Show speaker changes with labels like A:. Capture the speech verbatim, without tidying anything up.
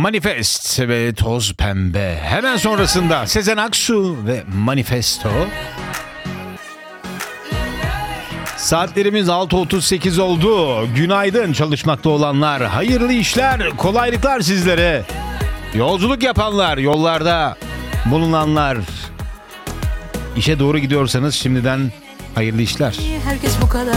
A: Manifest ve Toz Pembe. Hemen sonrasında Sezen Aksu ve Manifesto. Saatlerimiz altı otuz sekiz oldu. Günaydın çalışmakta olanlar. Hayırlı işler, kolaylıklar sizlere. Yolculuk yapanlar, yollarda bulunanlar. İşe doğru gidiyorsanız şimdiden hayırlı işler.
B: Herkes bu kadar